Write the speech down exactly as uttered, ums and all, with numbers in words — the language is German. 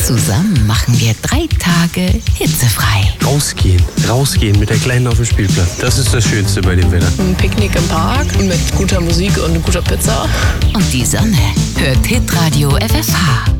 Zusammen machen wir drei Tage hitzefrei. Rausgehen, rausgehen mit der Kleinen auf dem Spielplatz. Das ist das Schönste bei dem Wetter. Ein Picknick im Park mit guter Musik und guter Pizza. Und die Sonne hört Hitradio F F H.